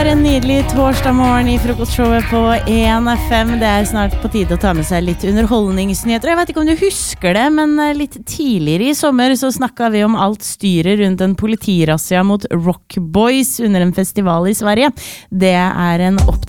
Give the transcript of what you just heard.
En nydelig torsdag morgen I frokostshowet på 1FM. Det snart på tide å ta med seg litt underholdningsnyheter. Jeg vet ikke om du husker det, men litt tidligere I sommer så snakket vi om alt styret rundt en politirassia mot Rock Boys under en festival I Sverige. Det en oppdatering